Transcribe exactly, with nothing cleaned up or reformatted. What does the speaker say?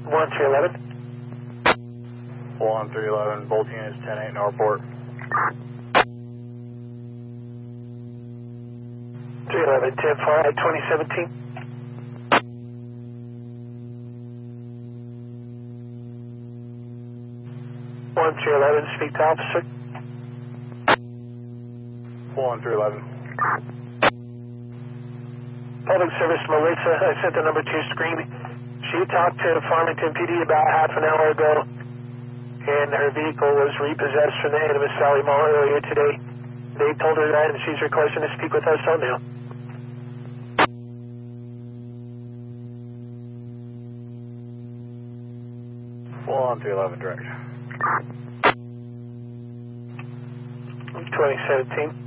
one three eleven. one three eleven, both units ten eight Northport. three eleven, ten five, twenty seventeen. one three eleven, speak to officer. one three eleven. Public Service Melissa, I sent the number to your screen. She talked to Farmington P D about half an hour ago, and her vehicle was repossessed from the Animus Valley Mall earlier today. They told her that, and she's requesting to speak with us on now. one three eleven, direct. twenty seventeen.